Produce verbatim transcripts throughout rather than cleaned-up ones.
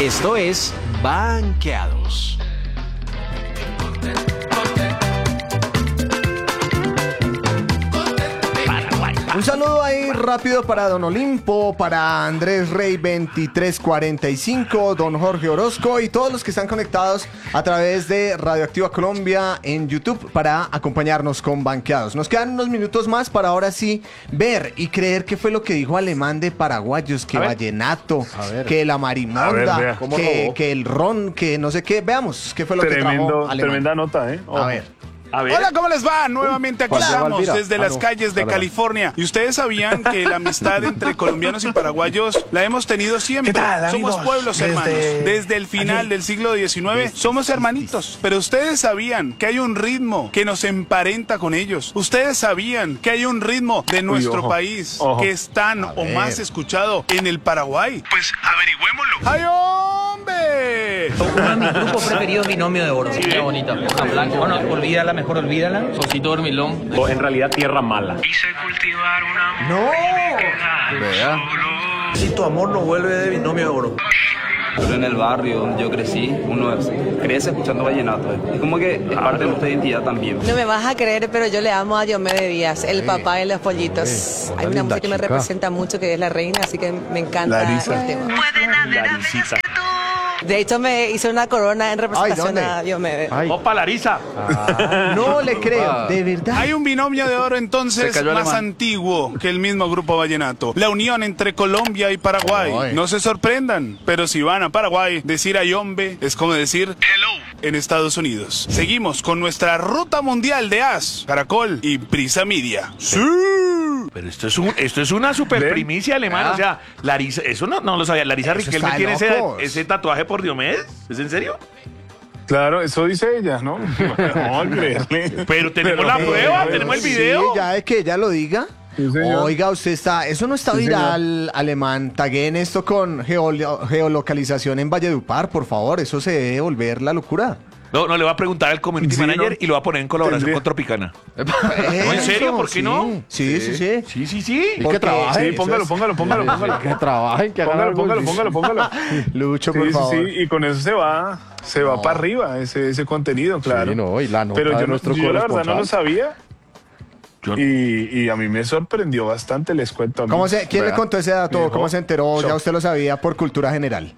Esto es Banqueados. Un saludo ahí rápido para Don Olimpo, para Andrés Rey veintitrés cuarenta y cinco, Don Jorge Orozco y todos los que están conectados a través de Radioactiva Colombia en YouTube para acompañarnos con Banqueados. Nos quedan unos minutos más para ahora sí ver y creer qué fue lo que dijo Alemán de Paraguayos, que vallenato, que la marimonda, ver, que, que el ron, que no sé qué. Veamos qué fue lo Tremendo, que trajo Alemán. Tremenda nota, ¿eh? A ver. A ver. Hola, ¿cómo les va? Nuevamente aquí Hola. estamos Alvira. desde las Ah, no. calles de Hola. California. ¿Y ustedes sabían que la amistad entre colombianos y paraguayos la hemos tenido siempre? ¿Qué tal, Somos amigos? pueblos Desde- hermanos. Desde el final del siglo diecinueve somos hermanitos. Pero ustedes sabían que hay un ritmo que nos emparenta con ellos. Ustedes sabían que hay un ritmo de nuestro ojo, país ojo. que es tan o ver. más escuchado en el Paraguay. Pues averigüémoslo. ¡Ay, hombre! Uno de mis grupos preferidos, Binomio de Oro. Qué bonita. Hoja blanca. Bueno, olvídala, mejor olvídala. Sosito dormilón. O en realidad tierra mala. Quise cultivar un amor No. y me quedar solo. Si tu amor no vuelve de Binomio de Oro. Pero en el barrio donde yo crecí, uno crece escuchando vallenato. Es como que es parte de nuestra identidad también. No me vas a creer, pero yo le amo a Diomedes Díaz, el papá de los pollitos. Hay una música que me representa mucho, que es La Reina, así que me encanta Larisa. el tema. Pueden haber Larisita. amigas que tú. De hecho, me hice una corona en representación ¿dónde? a Diomedes. Opa, Larisa. No le creo, de verdad. Hay un binomio de oro entonces Se cayó más Alemán. antiguo que el mismo grupo vallenato. La unión entre Colombia y Paraguay. Ay. No se sorprendan, pero si van a Paraguay, decir ayombe es como decir hello en Estados Unidos. Seguimos con nuestra ruta mundial de A S, Caracol y Prisa Media. ¡Sí! Pero esto es, un, esto es una super ¿Ven? primicia alemana. O sea, Larisa, eso no, no lo sabía. Larisa Eso Riquelme está tiene ese, locos. ese tatuaje por Diomedes. ¿Es en serio? Claro, eso dice ella, ¿no? No, creerle. Pero tenemos Pero, la eh, prueba, eh, tenemos el Sí, video. ya de que ella lo diga. Sí, señor. Oiga, usted está, eso no está Sí, viral, Alemán. Taguen esto con geolo- geolocalización en Valledupar, por favor. Eso se debe volver la locura. No, no, le va a preguntar al community Sí, manager ¿no? y lo va a poner en colaboración Tendría. con Tropicana. No, ¿en serio? ¿Por qué sí. no? Sí, sí, sí. Sí, sí, sí. Porque- Sí, póngalo, póngalo, póngalo, póngalo. Que trabajen, que hagan Póngalo, algo. póngalo, póngalo, póngalo. Lucho, Sí, por sí, favor. sí, y con eso se va, se va No. para arriba ese, ese contenido, claro. Sí, no, y la nota Pero de yo, no- nuestro yo la verdad no lo corresponsal. sabía. Yo- Y, y a mí me sorprendió bastante, les cuento. ¿Cómo se, ¿Quién le Vea. contó ese dato? Viejo, ¿Cómo se enteró? shock. Ya usted lo sabía por cultura general.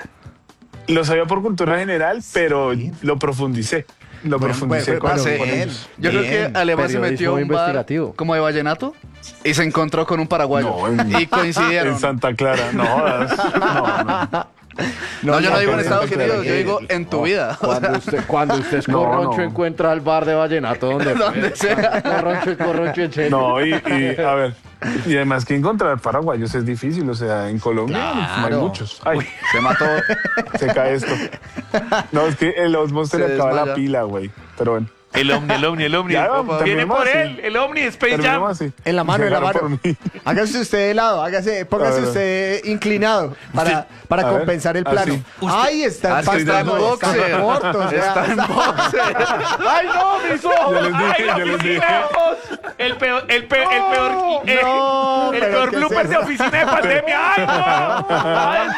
Lo sabía por cultura general, pero lo profundicé. Lo profundicé bueno, con, bueno, con bien. ellos. Yo creo Bien, que Alemán se periodismo metió a un bar investigativo. como de vallenato y se encontró con un paraguayo. No, en- y coincidieron. En Santa Clara, no jodas. No, no. No, yo no digo en pero Estados Santa Clara, Unidos, yo digo en tu vida. Cuando usted, cuando usted es No, corroncho, no. encuentra al bar de vallenato donde, Donde sea. corroncho es corroncho en serio. No, y, y, a ver, y además que encontrar paraguayos es difícil, o sea, en Colombia no hay Claro. muchos. Ay, Se mató. se cae esto. No, es que el Osmo se Se le acaba desmaya. la pila, güey. Pero bueno, El Omni, el Omni, el Omni. Ya, Viene terminemos por así. él, el Omni, Space Jam. terminemos así. En la mano, en la Llegaron mano. por mí. Hágase usted de lado, hágase, póngase A ver. usted inclinado para, para a ver, compensar el plano. así. Ahí está Ah, el es que está en pasto, boxer. está corto, o sea, Está en boxer. ¡Ay, no, mis ojos! Yo les dije, ¡Ay, la yo les oficina dije. de ojos! El peor, el peor, el peor, eh, no, el pero peor ¿qué blooper es de eso? oficina de pandemia. ¡Ay, no! ¡Ay,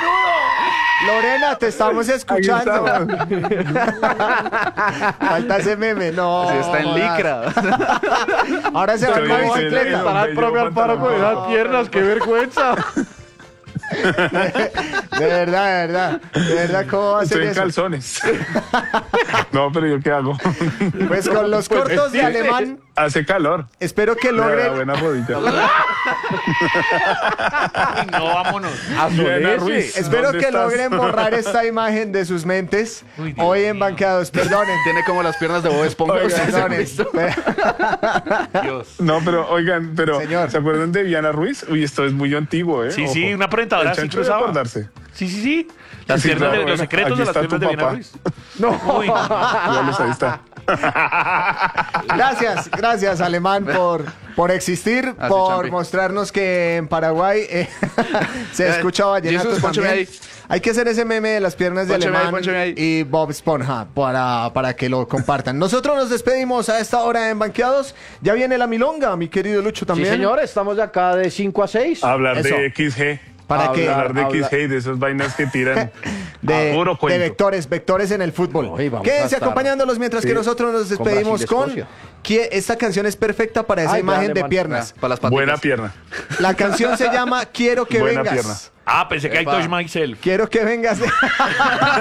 Lorena, te estamos escuchando. Falta ese meme, no. Sí, está en jodas. licra. Ahora se va en Soy- la soy- bicicleta. Estará el propio Alfaro con esas piernas, qué vergüenza. De verdad, de verdad. De verdad, ¿cómo va a ser Estoy en eso? calzones. No, pero ¿yo qué hago? Pues con los cortos de Alemán, Hace calor. espero que La logren. buena rodilla. no, vámonos. Diana Ruiz. Espero ¿dónde que estás? logren borrar esta imagen de sus mentes. Uy, Dios Hoy en Banqueados, perdonen. Tiene como las piernas de Bob Esponja. Oiga, ¿Ustedes han Perdonen. visto? Dios. No, pero oigan, pero Señor. ¿se acuerdan de Diana Ruiz? Uy, esto es muy antiguo, ¿eh? Sí, sí, Ojo. una presentadora El así chancho debe cruzaba. acordarse. Sí, sí, sí. Las Sí, piernas claro, de los bueno, secretos aquí de las está piernas tu de Diana papá. Ruiz. No. Uy, Ya les ahí está. Gracias, gracias Alemán por, por existir, Así, por Champi. mostrarnos que en Paraguay eh, se Eh, escucha vallenato Jesús, pónchame también. ahí. Hay que hacer ese meme de las piernas de Pónchame ahí, Alemán pónchame ahí. y Bob Esponja para, para que lo compartan. Nosotros nos despedimos a esta hora en Banqueados. Ya viene la milonga, mi querido Lucho Sí, también. señor, estamos de acá de cinco a seis. Hablar Eso. de X G. Para que- Hablar de habla- X G y de esas vainas que tiran. de, Ah, puro de cuento. vectores, vectores en el fútbol. Hoy vamos a Quédense estar- acompañándolos mientras que Sí, nosotros nos con despedimos con... Brasil, que esta canción es perfecta para esa Ay, imagen dale, de man. piernas. Para las patillas. Buena pierna. La canción se llama Quiero que Buena vengas. pierna. Ah, pensé que hay Epa. Touch Myself. Quiero que vengas.